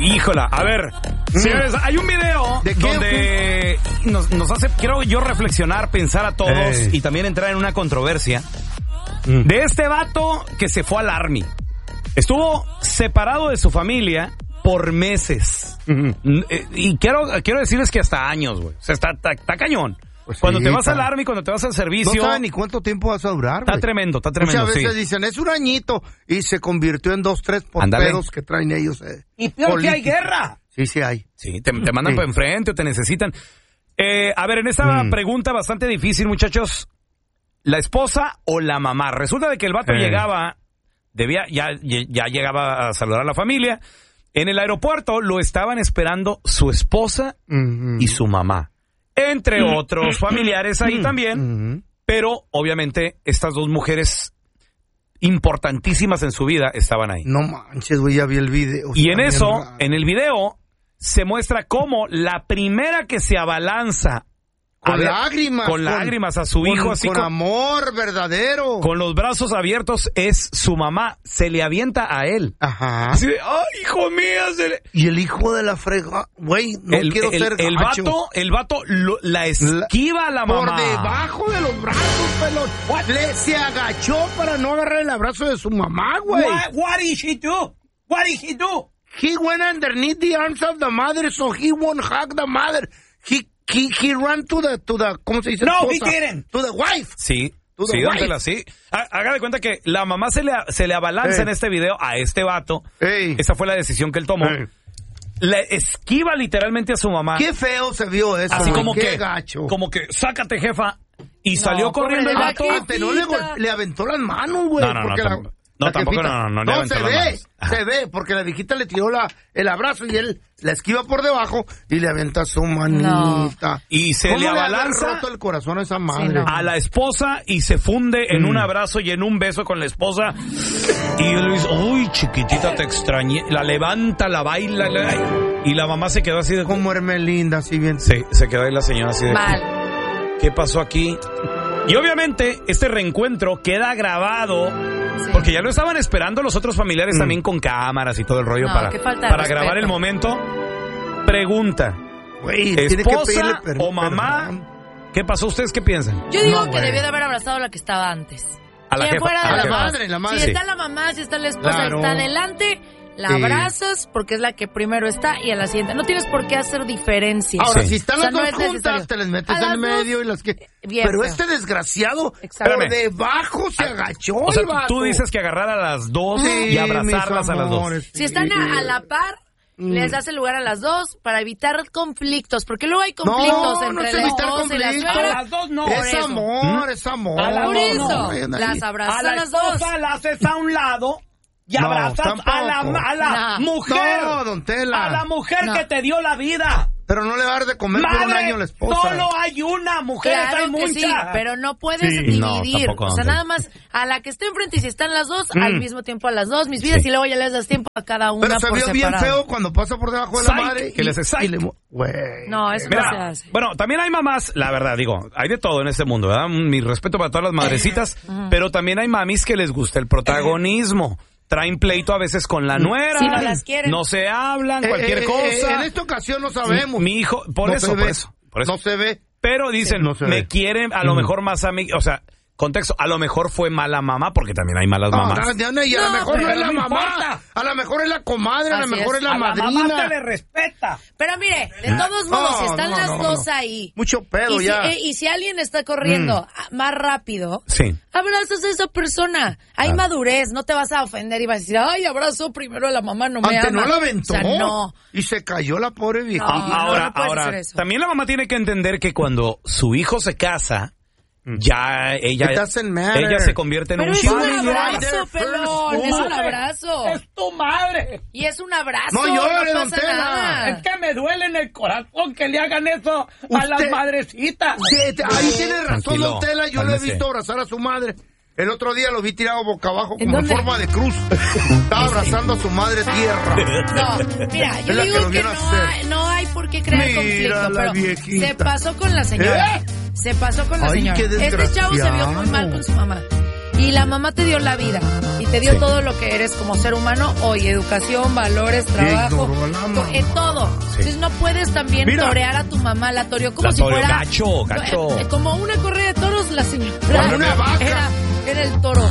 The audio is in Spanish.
Híjola, a ver, señores, hay un video donde nos hace, quiero yo reflexionar, pensar a todos y también entrar en una controversia de este vato que se fue al Army. Estuvo separado de su familia por meses. Y quiero decirles que hasta años, güey. O sea, está cañón. Pues cuando te vas al Army, cuando te vas al servicio... No saben ni cuánto tiempo vas a durar, Está tremendo. Muchas veces dicen, es un añito, y se convirtió en 2-3 por pedos que traen ellos. Y peor que hay guerra. Sí hay. Sí, te mandan para enfrente o te necesitan. A ver, en esta pregunta bastante difícil, muchachos, ¿la esposa o la mamá? Resulta de que el vato llegaba, ya llegaba a saludar a la familia. En el aeropuerto lo estaban esperando su esposa y su mamá. Entre otros familiares ahí también, pero obviamente estas dos mujeres importantísimas en su vida estaban ahí. No manches, güey, ya vi el video. Y en eso, en el video, se muestra cómo la primera que se abalanza con lágrimas a su hijo, así con amor verdadero, con los brazos abiertos, es su mamá. Se le avienta a él. Ajá. Así de, ¡ay, hijo mío! Y el hijo de la frega, güey, quiero ser gacho. El vato la esquiva a la mamá. Por debajo de los brazos, pelón. Se agachó para no agarrar el abrazo de su mamá, güey. What did he do? What did he do? He went underneath the arms of the mother, so he won't hug the mother. He ran to the, ¿cómo se dice? No, he didn't. To the wife. Sí. Sí. Haga de cuenta que la mamá se le abalanza en este video a este vato. Esa fue la decisión que él tomó. Le esquiva literalmente a su mamá. Qué feo se vio eso. Así como qué que, gacho. Como que, sácate, jefa. Y salió corriendo el vato. No le aventó las manos, güey. No, tampoco no le aventó las manos. Se ve, porque la viejita le tiró el abrazo y él la esquiva por debajo y le avienta su manita. Y se le abalanza. Le ha roto el corazón a esa madre. A la esposa y se funde en un abrazo y en un beso con la esposa. Y él le dice, uy, chiquitita, te extrañé. La levanta, la baila. Y la mamá se quedó así de... Como Hermelinda, así bien. Sí, se quedó ahí la señora así de... Mal. ¿Qué pasó aquí? Y obviamente este reencuentro queda grabado porque ya lo estaban esperando los otros familiares también con cámaras y todo el rollo para grabar el momento. Pregunta, ¿esposa o mamá? ¿Qué pasó? ¿Ustedes qué piensan? Yo digo que debió de haber abrazado a la que estaba antes. A la jefa, fuera de la madre. Si está la mamá, si está la esposa, está adelante, la abrazas porque es la que primero está y a la siguiente. No tienes por qué hacer diferencias. Ahora, si están las dos juntas, te les metes en medio y las que... Bien, pero este desgraciado, por debajo se agachó. O sea, tú dices que agarrar a las dos y abrazarlas a las dos. Si están a la par, les das el lugar a las dos para evitar conflictos, porque luego hay conflictos entre la esposa y la suegra. A las dos no. Es amor, es amor. Por eso, las abrazas a las dos. A la esposa la haces a un lado y abrazas a la mujer. No, don Tela. A la mujer que te dio la vida. Pero no le va a dar de comer por un año a la esposa. Solo hay una mujer, hay muchas. Sí, pero no puedes dividir. Tampoco, o sea, nada más a la que esté enfrente y si están las dos, al mismo tiempo a las dos, mis vidas, y luego ya les das tiempo a cada una. Pero se vio bien feo cuando pasa por debajo de la madre. Que les no, eso no se hace. Bueno, también hay mamás, la verdad, digo, hay de todo en este mundo, ¿verdad? Mi respeto para todas las madrecitas, pero también hay mamis que les gusta el protagonismo. Traen pleito a veces con la nuera. Si no las quieren. No se hablan, cualquier cosa. En esta ocasión no sabemos. Mi hijo, por eso. No se ve. Pero dicen, me quieren a lo mejor más a mí. O sea, contexto, a lo mejor fue mala mamá, porque también hay malas mamás. Y a lo mejor no es la mamá. A lo mejor es la comadre, a lo mejor es la madrina. A la mamá se le respeta. Pero mire, de todos modos, si están las dos ahí. Mucho pedo ya. Y si alguien está corriendo más rápido, abrazas a esa persona. Hay madurez, no te vas a ofender y vas a decir, ay, abrazo primero a la mamá, no me ama. No la aventó. O sea, no. Y se cayó la pobre viejita. Ahora, también la mamá tiene que entender que cuando su hijo se casa, ya ella se convierte en pero un es un abrazo, pelón, es un abrazo. Es tu madre. Y es un abrazo, no llores, no pasa nada. Es que me duele en el corazón que le hagan eso a las madrecitas. Ahí tiene razón, don Tela, yo lo he visto abrazar a su madre. El otro día lo vi tirado boca abajo como en forma de cruz. Estaba abrazando a su madre tierra. No, mira, yo digo que no hay por qué crear conflicto, pero viejita. Se pasó con la señora. Señora. Qué este chavo se vio muy mal con su mamá. Y la mamá te dio la vida. Y te dio todo lo que eres como ser humano hoy, educación, valores, trabajo, en todo. Entonces no puedes también torear a tu mamá, la toreó como si fuera gacho. Como una corrida de toros, la señora una vaca. Era el toro.